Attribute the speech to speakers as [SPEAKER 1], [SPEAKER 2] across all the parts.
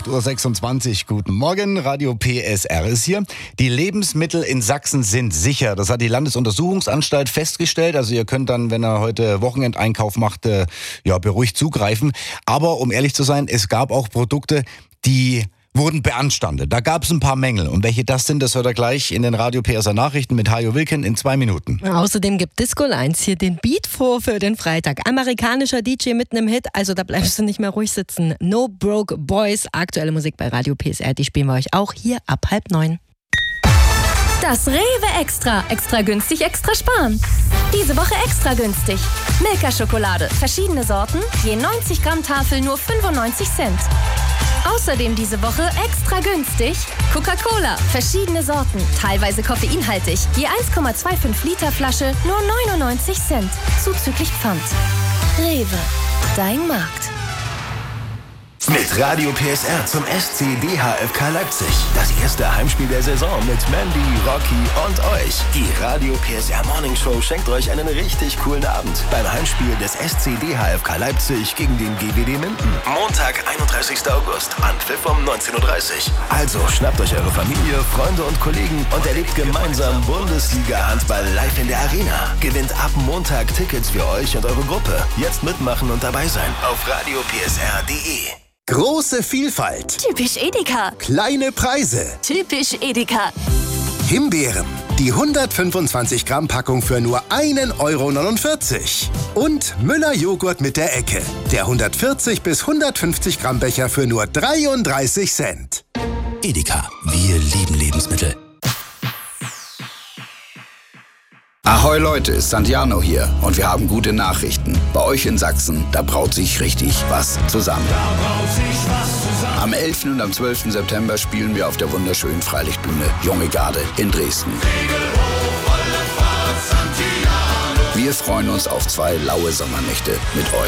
[SPEAKER 1] 8.26 Uhr, guten Morgen, Radio PSR ist hier. Die Lebensmittel in Sachsen sind sicher. Das hat die Landesuntersuchungsanstalt festgestellt. Also ihr könnt dann, wenn ihr heute Wochenendeinkauf macht, beruhigt zugreifen. Aber um ehrlich zu sein, es gab auch Produkte, die wurden beanstandet. Da gab es ein paar Mängel. Und welche das sind, das hört ihr gleich in den Radio PSR Nachrichten mit Hajo Wilken in 2 Minuten.
[SPEAKER 2] Außerdem gibt Disco Lines hier den Beat vor für den Freitag. Amerikanischer DJ mitten im Hit, also da bleibst du nicht mehr ruhig sitzen. No Broke Boys, aktuelle Musik bei Radio PSR, die spielen wir euch auch hier ab 8:30.
[SPEAKER 3] Das Rewe Extra. Extra günstig, extra sparen. Diese Woche extra günstig. Milka-Schokolade. Verschiedene Sorten. Je 90 Gramm Tafel nur 95 Cent. Außerdem diese Woche extra günstig. Coca-Cola. Verschiedene Sorten. Teilweise koffeinhaltig. Je 1,25 Liter Flasche nur 99 Cent. Zuzüglich Pfand. Rewe. Dein Markt.
[SPEAKER 4] Mit Radio PSR zum SC DHFK Leipzig. Das erste Heimspiel der Saison mit Mandy, Rocky und euch. Die Radio PSR Morning Show schenkt euch einen richtig coolen Abend beim Heimspiel des SC DHFK Leipzig gegen den GWD Minden. Montag, 31. August, Anpfiff um 19.30 Uhr. Also schnappt euch eure Familie, Freunde und Kollegen und erlebt gemeinsam Bundesliga-Handball live in der Arena. Gewinnt ab Montag Tickets für euch und eure Gruppe. Jetzt mitmachen und dabei sein auf radiopsr.de.
[SPEAKER 5] Große Vielfalt.
[SPEAKER 3] Typisch Edeka.
[SPEAKER 5] Kleine Preise.
[SPEAKER 3] Typisch Edeka.
[SPEAKER 5] Himbeeren. Die 125 Gramm Packung für nur 1,49 €. Und Müller Joghurt mit der Ecke. Der 140 bis 150 Gramm Becher für nur 33 Cent.
[SPEAKER 6] Edeka. Wir lieben Lebensmittel.
[SPEAKER 7] Ahoi Leute, Santiano hier und wir haben gute Nachrichten. Bei euch in Sachsen, da braut sich richtig was zusammen. Am 11. und am 12. September spielen wir auf der wunderschönen Freilichtbühne Junge Garde in Dresden. Wir freuen uns auf 2 laue Sommernächte mit euch.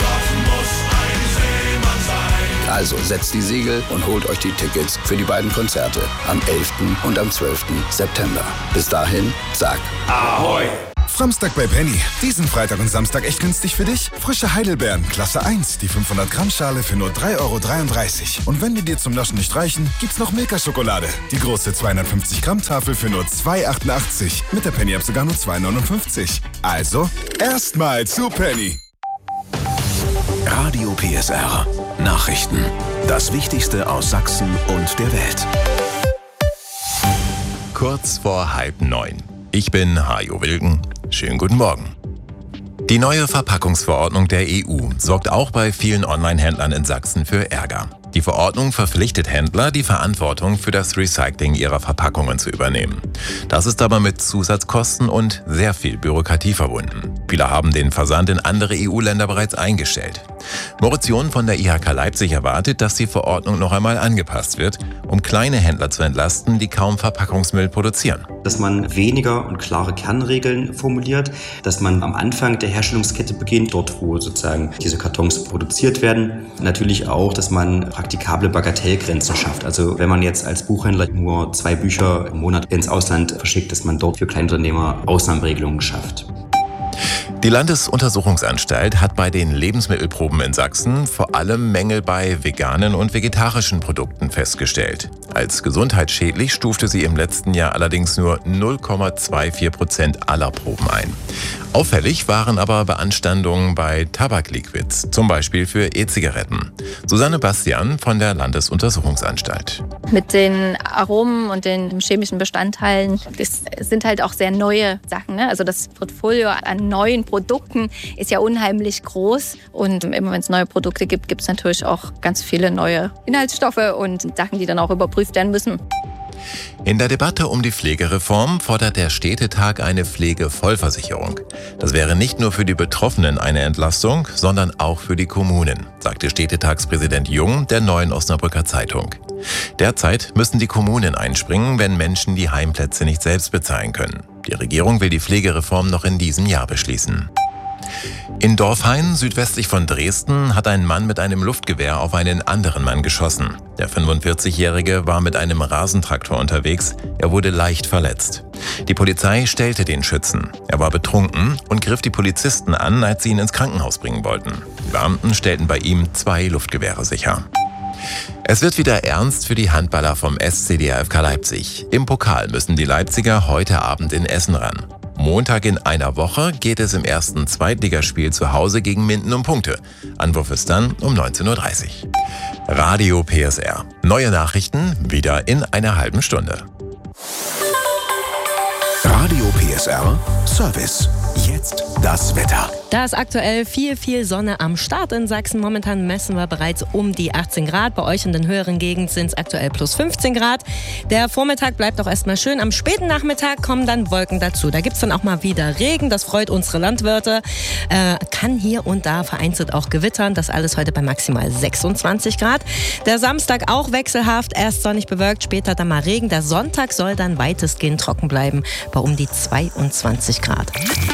[SPEAKER 7] Also setzt die Segel und holt euch die Tickets für die beiden Konzerte am 11. und am 12. September. Bis dahin, sag Ahoi!
[SPEAKER 8] Samstag bei Penny. Diesen Freitag und Samstag echt günstig für dich? Frische Heidelbeeren, Klasse 1, die 500 Gramm Schale für nur 3,33 €. Und wenn die dir zum Naschen nicht reichen, gibt's noch Milka-Schokolade. Die große 250 Gramm Tafel für nur 2,88 €. Mit der Penny-App sogar nur 2,59 €. Also, erstmal zu Penny.
[SPEAKER 4] Radio PSR. Nachrichten. Das Wichtigste aus Sachsen und der Welt.
[SPEAKER 9] Kurz vor 8:30. Ich bin Hajo Wilken. Schönen guten Morgen. Die neue Verpackungsverordnung der EU sorgt auch bei vielen Online-Händlern in Sachsen für Ärger. Die Verordnung verpflichtet Händler, die Verantwortung für das Recycling ihrer Verpackungen zu übernehmen. Das ist aber mit Zusatzkosten und sehr viel Bürokratie verbunden. Viele haben den Versand in andere EU-Länder bereits eingestellt. Moritz John von der IHK Leipzig erwartet, dass die Verordnung noch einmal angepasst wird, um kleine Händler zu entlasten, die kaum Verpackungsmüll produzieren.
[SPEAKER 10] Dass man weniger und klare Kernregeln formuliert, dass man am Anfang der Herstellungskette beginnt, dort wo sozusagen diese Kartons produziert werden. Natürlich auch, dass man praktikable Bagatellgrenzen schafft. Also wenn man jetzt als Buchhändler nur 2 Bücher im Monat ins Ausland verschickt, dass man dort für Kleinunternehmer Ausnahmeregelungen schafft.
[SPEAKER 9] Die Landesuntersuchungsanstalt hat bei den Lebensmittelproben in Sachsen vor allem Mängel bei veganen und vegetarischen Produkten festgestellt. Als gesundheitsschädlich stufte sie im letzten Jahr allerdings nur 0,24% aller Proben ein. Auffällig waren aber Beanstandungen bei Tabakliquids, zum Beispiel für E-Zigaretten. Susanne Bastian von der Landesuntersuchungsanstalt.
[SPEAKER 11] Mit den Aromen und den chemischen Bestandteilen, das sind halt auch sehr neue Sachen, ne? Also das Portfolio an neuen Produkten ist ja unheimlich groß. Und immer wenn es neue Produkte gibt, gibt es natürlich auch ganz viele neue Inhaltsstoffe und Sachen, die dann auch überprüft werden müssen.
[SPEAKER 9] In der Debatte um die Pflegereform fordert der Städtetag eine Pflegevollversicherung. Das wäre nicht nur für die Betroffenen eine Entlastung, sondern auch für die Kommunen, sagte Städtetagspräsident Jung der Neuen Osnabrücker Zeitung. Derzeit müssen die Kommunen einspringen, wenn Menschen die Heimplätze nicht selbst bezahlen können. Die Regierung will die Pflegereform noch in diesem Jahr beschließen. In Dorfhain, südwestlich von Dresden, hat ein Mann mit einem Luftgewehr auf einen anderen Mann geschossen. Der 45-Jährige war mit einem Rasentraktor unterwegs. Er wurde leicht verletzt. Die Polizei stellte den Schützen. Er war betrunken und griff die Polizisten an, als sie ihn ins Krankenhaus bringen wollten. Die Beamten stellten bei ihm 2 Luftgewehre sicher. Es wird wieder ernst für die Handballer vom SC DHFK Leipzig. Im Pokal müssen die Leipziger heute Abend in Essen ran. Montag in einer Woche geht es im ersten Zweitligaspiel zu Hause gegen Minden um Punkte. Anwurf ist dann um 19:30 Uhr. Radio PSR. Neue Nachrichten wieder in einer halben Stunde.
[SPEAKER 4] Radio PSR Service. Jetzt das Wetter.
[SPEAKER 2] Da ist aktuell viel Sonne am Start in Sachsen. Momentan messen wir bereits um die 18 Grad. Bei euch in den höheren Gegenden sind es aktuell plus 15 Grad. Der Vormittag bleibt auch erstmal schön. Am späten Nachmittag kommen dann Wolken dazu. Da gibt es dann auch mal wieder Regen. Das freut unsere Landwirte. Kann hier und da vereinzelt auch gewittern. Das alles heute bei maximal 26 Grad. Der Samstag auch wechselhaft. Erst sonnig bewölkt, später dann mal Regen. Der Sonntag soll dann weitestgehend trocken bleiben bei um die 22 Grad.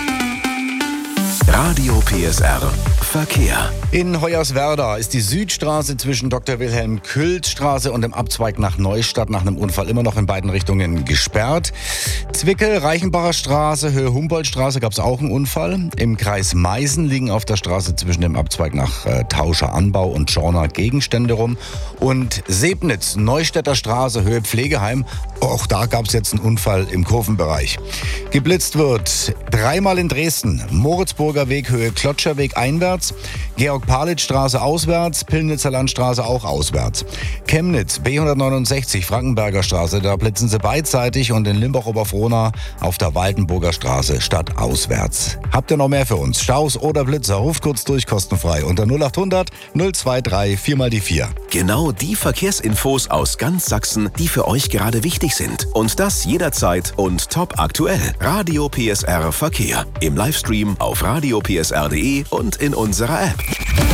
[SPEAKER 4] Radio PSR Verkehr.
[SPEAKER 1] In Hoyerswerda ist die Südstraße zwischen Dr. Wilhelm Külz-Straße und dem Abzweig nach Neustadt nach einem Unfall immer noch in beiden Richtungen gesperrt. Zwickel, Reichenbacher Straße, Höhe Humboldtstraße gab es auch einen Unfall. Im Kreis Meißen liegen auf der Straße zwischen dem Abzweig nach Tauscher Anbau und Schorner Gegenstände rum. Und Sebnitz, Neustädter Straße, Höhe Pflegeheim, auch da gab es jetzt einen Unfall im Kurvenbereich. Geblitzt wird dreimal in Dresden, Moritzburger Weg, Höhe Klotscherweg einwärts, Georg-Palitz-Straße auswärts, Pillnitzer Landstraße auch auswärts. Chemnitz, B169, Frankenberger Straße, da blitzen sie beidseitig und in Limbach-Oberfrohna auf der Waldenburger Straße statt auswärts. Habt ihr noch mehr für uns? Staus oder Blitzer? Ruft kurz durch, kostenfrei unter 0800 023 4x4.
[SPEAKER 4] Genau die Verkehrsinfos aus ganz Sachsen, die für euch gerade wichtig sind. Und das jederzeit und top aktuell. Radio PSR Verkehr. Im Livestream auf radiopsr.de und in unserer App.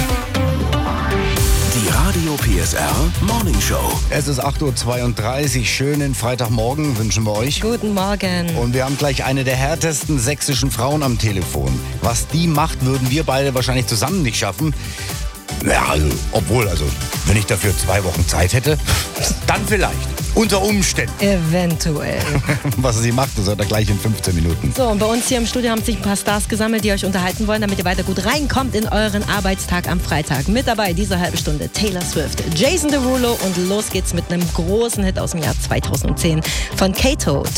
[SPEAKER 4] Die Radio PSR Morning Show.
[SPEAKER 1] Es ist 8:32 Uhr. Schönen Freitagmorgen wünschen wir euch.
[SPEAKER 2] Guten Morgen.
[SPEAKER 1] Und wir haben gleich eine der härtesten sächsischen Frauen am Telefon. Was die macht, würden wir beide wahrscheinlich zusammen nicht schaffen. Ja, also, wenn ich dafür 2 Wochen Zeit hätte, dann vielleicht. Unter Umständen.
[SPEAKER 2] Eventuell.
[SPEAKER 1] Was sie macht, das hört ihr gleich in 15 Minuten.
[SPEAKER 2] So, und bei uns hier im Studio haben sich ein paar Stars gesammelt, die euch unterhalten wollen, damit ihr weiter gut reinkommt in euren Arbeitstag am Freitag. Mit dabei diese halbe Stunde Taylor Swift, Jason Derulo und los geht's mit einem großen Hit aus dem Jahr 2010 von Kato.